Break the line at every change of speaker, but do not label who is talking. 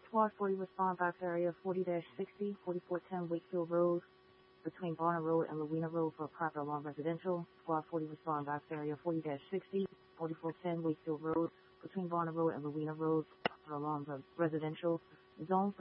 Squad 40 respond box area 40-60, 4410 Wakefield Road, between Barner Road and Louina Road for a proper alarm residential. Squad 40 respond box area 40-60, 4410 Wakefield Road, between Barner Road and Louina Road for alarm residential. Zone